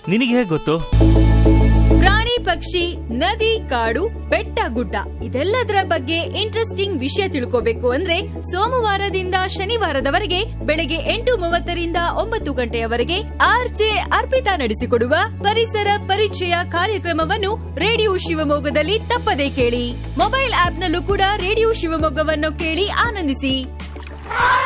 ನಿನಗೆ ಹೇಗೆ ಗೊತ್ತು? ಪ್ರಾಣಿ ಪಕ್ಷಿ ನದಿ ಕಾಡು ಬೆಟ್ಟ ಗುಡ್ಡ ಇದೆಲ್ಲದರ ಬಗ್ಗೆ ಇಂಟ್ರೆಸ್ಟಿಂಗ್ ವಿಷಯ ತಿಳ್ಕೋಬೇಕು ಅಂದ್ರೆ ಸೋಮವಾರದಿಂದ ಶನಿವಾರದವರೆಗೆ ಬೆಳಗ್ಗೆ 8:30ರಿಂದ 9 ಗಂಟೆಯವರೆಗೆ ಆರ್ಜೆ ಅರ್ಪಿತಾ ನಡೆಸಿಕೊಡುವ ಪರಿಸರ ಪರಿಚಯ ಕಾರ್ಯಕ್ರಮವನ್ನು ರೇಡಿಯೋ ಶಿವಮೊಗ್ಗದಲ್ಲಿ ತಪ್ಪದೇ ಕೇಳಿ. ಮೊಬೈಲ್ ಆಪ್ನಲ್ಲೂ ಕೂಡ ರೇಡಿಯೋ ಶಿವಮೊಗ್ಗವನ್ನು ಕೇಳಿ ಆನಂದಿಸಿ.